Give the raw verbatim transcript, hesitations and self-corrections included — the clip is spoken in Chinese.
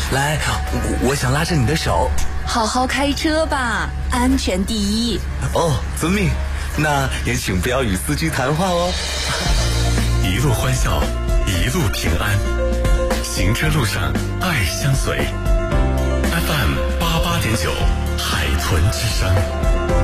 来，我我想拉着你的手。 好好开车吧，安全第一。 哦，遵命。那也请不要与司机谈话哦。 一路欢笑，一路平安，行车路上爱相随。F M 八八点九，海豚之声。